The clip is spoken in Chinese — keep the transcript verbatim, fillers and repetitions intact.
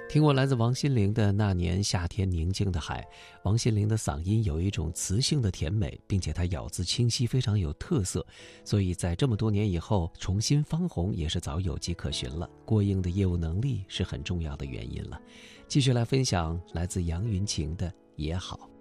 听过来自王心凌的《那年夏天宁静的海》，王心凌的嗓音有一种磁性的甜美，并且她咬字清晰，非常有特色，所以在这么多年以后重新翻红也是早有迹可循了。过硬的业务能力是很重要的原因了。继续来分享来自杨云晴的《也好》。